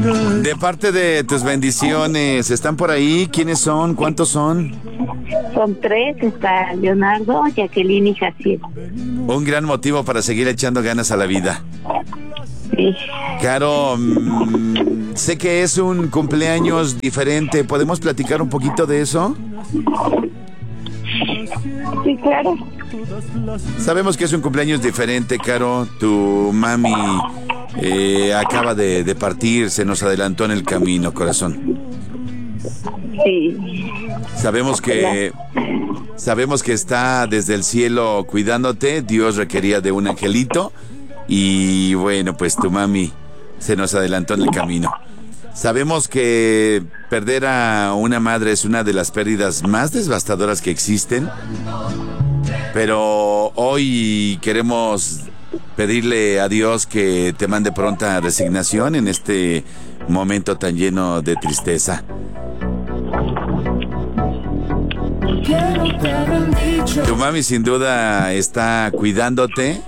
De parte de tus bendiciones, ¿están por ahí? ¿Quiénes son? ¿Cuántos son? Son 3, está Leonardo, Jacqueline y Jaciel. Un gran motivo para seguir echando ganas a la vida. Sí. Caro, sé que es un cumpleaños diferente. ¿Podemos platicar un poquito de eso? Sí, claro. Sabemos que es un cumpleaños diferente, Caro. Tu mami acaba de partir, se nos adelantó en el camino, corazón. Sí. Sabemos que está desde el cielo cuidándote. Dios requería de un angelito. Y bueno, pues tu mami se nos adelantó en el camino. Sabemos que perder a una madre es una de las pérdidas más devastadoras que existen. Pero hoy queremos pedirle a Dios que te mande pronta resignación en este momento tan lleno de tristeza. Tu mami sin duda está cuidándote.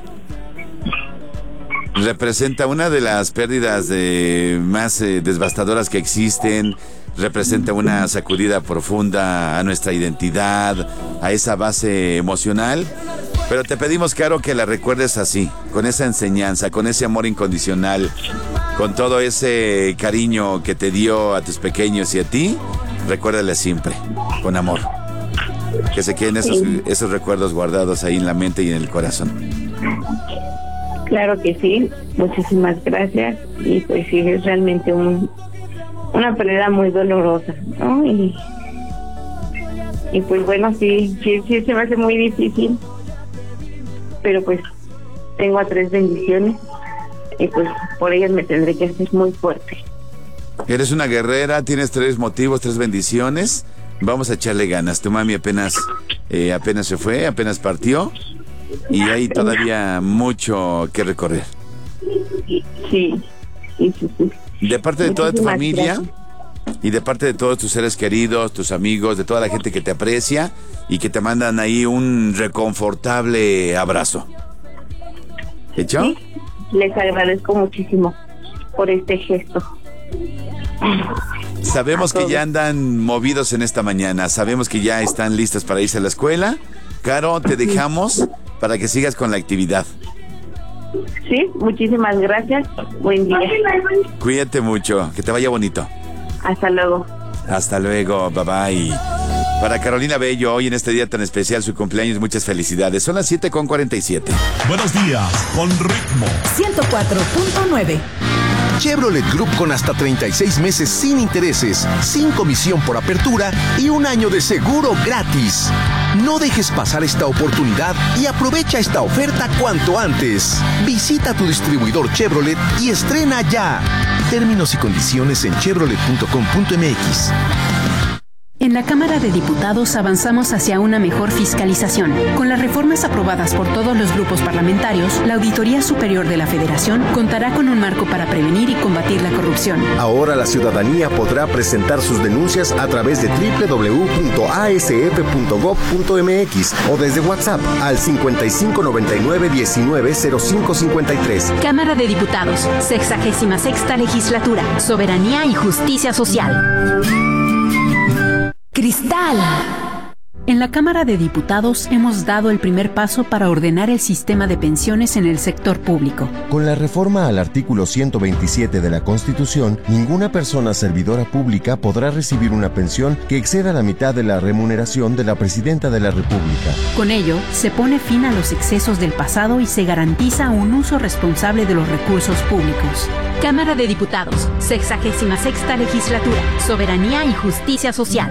Representa una de las pérdidas más devastadoras que existen. Representa una sacudida profunda a nuestra identidad, a esa base emocional. Pero te pedimos, Caro, que la recuerdes así, con esa enseñanza, con ese amor incondicional, con todo ese cariño que te dio a tus pequeños y a ti. Recuérdale siempre, con amor. Que se queden esos recuerdos guardados ahí en la mente y en el corazón. Claro que sí, muchísimas gracias. Y pues sí, es realmente una pérdida muy dolorosa, ¿no? Y pues bueno, sí se me hace muy difícil, pero pues tengo a 3 bendiciones y pues por ellas me tendré que hacer muy fuerte. Eres una guerrera, tienes 3 motivos, 3 bendiciones. Vamos a echarle ganas. Tu mami apenas se fue, apenas partió. Y hay todavía mucho que recorrer. Sí. De parte de toda tu familia y de parte de todos tus seres queridos, tus amigos, de toda la gente que te aprecia y que te mandan ahí un reconfortable abrazo. ¿Hecho? Sí, les agradezco muchísimo por este gesto. Sabemos que ya andan movidos en esta mañana, sabemos que ya están listas para irse a la escuela. Caro, te dejamos para que sigas con la actividad. Sí, muchísimas gracias. Buen día. Cuídate mucho, que te vaya bonito. Hasta luego. Hasta luego, bye bye. Para Carolina Bello, hoy en este día tan especial, su cumpleaños, muchas felicidades. Son las 7:47. Buenos días, con ritmo. 104.9. Chevrolet Group con hasta 36 meses sin intereses, sin comisión por apertura y 1 año de seguro gratis. No dejes pasar esta oportunidad y aprovecha esta oferta cuanto antes. Visita tu distribuidor Chevrolet y estrena ya. Términos y condiciones en chevrolet.com.mx. En la Cámara de Diputados avanzamos hacia una mejor fiscalización. Con las reformas aprobadas por todos los grupos parlamentarios, la Auditoría Superior de la Federación contará con un marco para prevenir y combatir la corrupción. Ahora la ciudadanía podrá presentar sus denuncias a través de www.asf.gov.mx o desde WhatsApp al 5599-190553. Cámara de Diputados, 66ª Legislatura, Soberanía y Justicia Social. Cristal. En la Cámara de Diputados hemos dado el primer paso para ordenar el sistema de pensiones en el sector público. Con la reforma al artículo 127 de la Constitución, ninguna persona servidora pública podrá recibir una pensión que exceda la mitad de la remuneración de la Presidenta de la República. Con ello, se pone fin a los excesos del pasado y se garantiza un uso responsable de los recursos públicos. Cámara de Diputados, 66ª Legislatura, Soberanía y Justicia Social.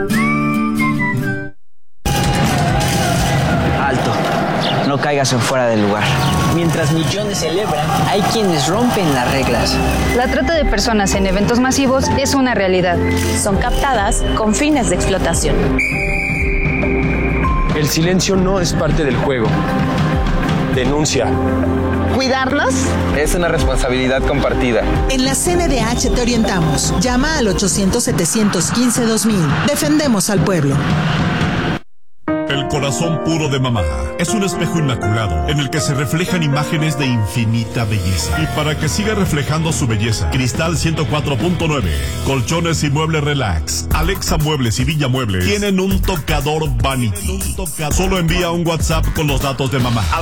Alto, no caigas en fuera del lugar. Mientras millones celebran, hay quienes rompen las reglas. La trata de personas en eventos masivos es una realidad. Son captadas con fines de explotación. El silencio no es parte del juego. Denuncia. ¿Cuidarnos? Es una responsabilidad compartida. En la CNDH te orientamos. Llama al 800-715-2000. Defendemos al pueblo. El corazón puro de mamá es un espejo inmaculado en el que se reflejan imágenes de infinita belleza. Y para que siga reflejando su belleza, Cristal 104.9, colchones y muebles relax, Alexa Muebles y Villa Muebles tienen un tocador Vanity. Solo envía un WhatsApp con los datos de mamá al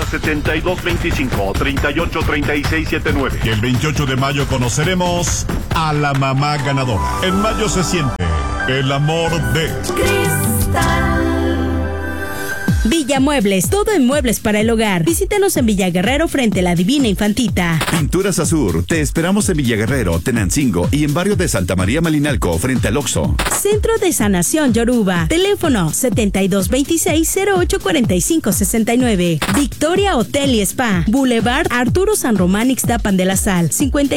7225-383679. Y el 28 de mayo conoceremos a la mamá ganadora. En mayo se siente el amor de Cristal. Villa Muebles, todo en muebles para el hogar. Visítanos en Villa Guerrero frente a la Divina Infantita. Pinturas Azur, te esperamos en Villa Guerrero, Tenancingo y en barrio de Santa María Malinalco frente al Oxxo. Centro de Sanación Yoruba, teléfono 7226-084569. Victoria Hotel y Spa, Boulevard Arturo San Román Ixtapan de la Sal,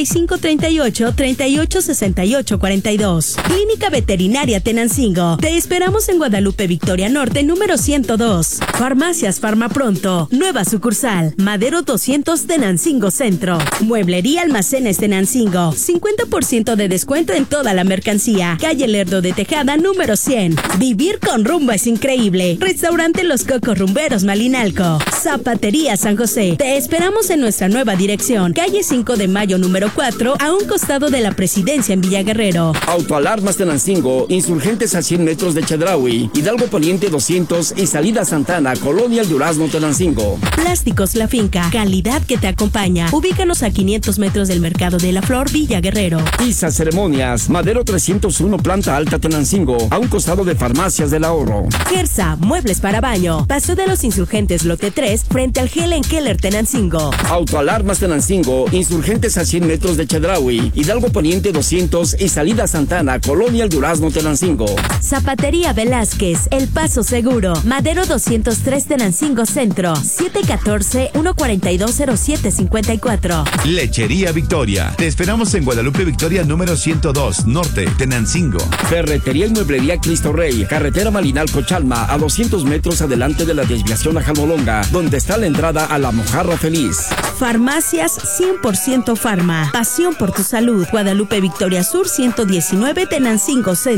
5538-386842. Clínica Veterinaria Tenancingo, te esperamos en Guadalupe Victoria Norte, número 102. Farmacias Farmapronto, nueva sucursal, Madero 200 Tenancingo Centro. Mueblería Almacenes Tenancingo, 50% de descuento en toda la mercancía. Calle Lerdo de Tejada, número 100. Vivir con rumbo es increíble. Restaurante Los Cocos Rumberos Malinalco. Zapatería San José, te esperamos en nuestra nueva dirección. Calle 5 de Mayo, número 4, a un costado de la Presidencia en Villa Guerrero. Autoalarmas Tenancingo, insurgentes a 100 metros de Chedraui, Hidalgo Poniente 200 y salida Santana, Colonia El Durazno, Tenancingo. Plásticos La Finca, calidad que te acompaña. Ubícanos a 500 metros del Mercado de la Flor, Villa Guerrero. Pisa Ceremonias, Madero 301, planta alta, Tenancingo, a un costado de Farmacias del Ahorro. Gersa, muebles para baño, Paso de los Insurgentes, lote 3, frente al Helen Keller, Tenancingo. Autoalarmas Tenancingo, insurgentes a 100 metros de Chedraui, Hidalgo Poniente 200 y salida Santana, Colonia El Durazno, Tenancingo. Zapatería Velázquez, El Paso Seguro, Madero 203 Tenancingo Centro, 714-142-0754. Lechería Victoria, te esperamos en Guadalupe Victoria número 102, Norte, Tenancingo. Ferretería y Mueblería Cristo Rey, carretera Malinalco Chalma, a 200 metros adelante de la desviación a Jalbolonga, donde está la entrada a La Mojarra Feliz. Farmacias 100% Farma, pasión por tu salud. Guadalupe Victoria Sur 119 Tenancingo Centro.